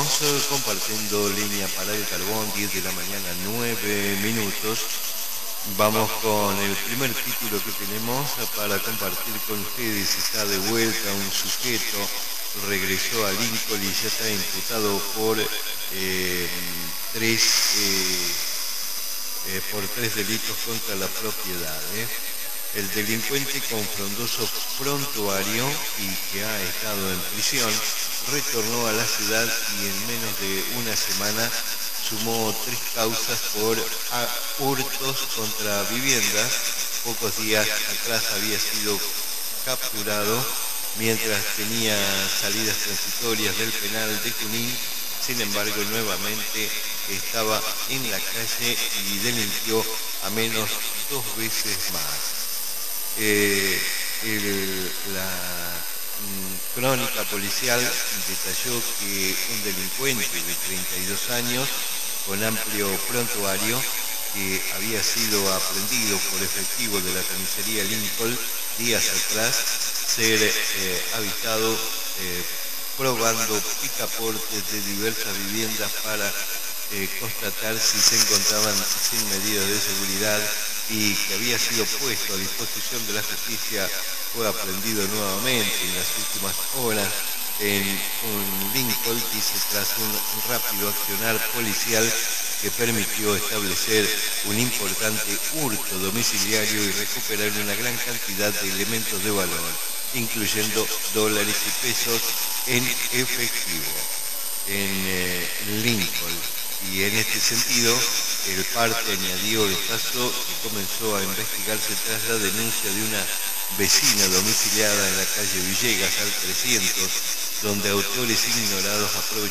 compartiendo línea para el carbón, 10 de la mañana, 9 minutos. Vamos con el primer título que tenemos para compartir con ustedes. Está de vuelta un sujeto, regresó a Lincoln y ya está imputado por tres delitos contra la propiedad. El delincuente con frondoso prontuario y que ha estado en prisión retornó a la ciudad y en menos de una semana sumó 3 causas por hurtos contra viviendas. Pocos días atrás había sido capturado mientras tenía salidas transitorias del penal de Junín. Sin embargo, nuevamente estaba en la calle y delinquió a menos 2 veces más. La crónica policial detalló que un delincuente de 32 años con amplio prontuario, que había sido aprehendido por efectivo de la comisaría Lincoln días atrás, ser avistado probando picaportes de diversas viviendas para constatar si se encontraban sin medidas de seguridad, y que había sido puesto a disposición de la justicia. Fue aprendido nuevamente en las últimas horas en un Lincoln, dice, tras un rápido accionar policial que permitió establecer un importante hurto domiciliario y recuperar una gran cantidad de elementos de valor, incluyendo dólares y pesos en efectivo en Lincoln. Y en este sentido, el parte añadió el caso que comenzó a investigarse tras la denuncia de una vecina domiciliada en la calle Villegas al 300, donde autores ignorados aprovecharon